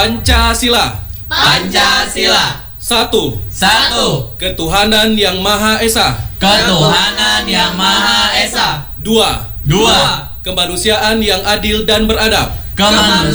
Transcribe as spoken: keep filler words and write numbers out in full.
Pancasila. Pancasila. Satu. Satu. Ketuhanan yang Maha Esa. Ketuhanan yang Maha Esa. Dua. Dua. Kemanusiaan yang adil dan beradab. Kemanusiaan